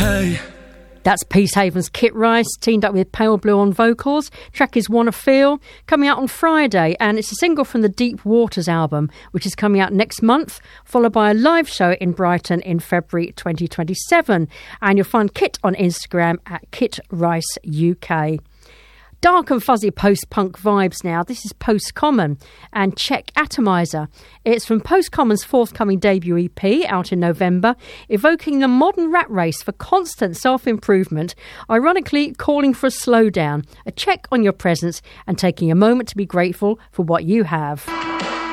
Hey. That's Peacehaven's Kit Rice, teamed up with Pale Blue on vocals. Track is Wanna Feel, coming out on Friday, and it's a single from the Deep Waters album, which is coming out next month, followed by a live show in Brighton in February 2027. And you'll find Kit on Instagram at Kit Rice UK. Dark and fuzzy post-punk vibes now. This is Post Common and Check Atomizer. It's from Post Common's forthcoming debut EP out in November, evoking the modern rat race for constant self-improvement, ironically calling for a slowdown, a check on your presence and taking a moment to be grateful for what you have.